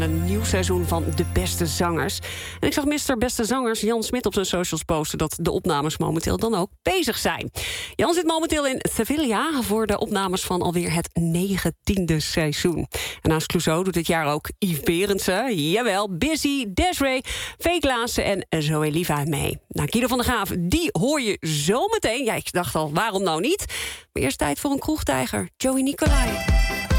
Een nieuw seizoen van De Beste Zangers. En ik zag Mr. Beste Zangers Jan Smit op zijn socials posten dat de opnames momenteel dan ook bezig zijn. Jan zit momenteel in Sevilla voor de opnames van alweer het 19e seizoen. En naast Clouseau doet dit jaar ook Yves Berendsen, jawel, Busy, Desiree, Fake Klaassen en Zoe Liva mee. Nou, Guido van der Graaf, die hoor je zo meteen. Ja, ik dacht al, waarom nou niet? Maar eerst tijd voor een kroegtijger, Joey Nicolai.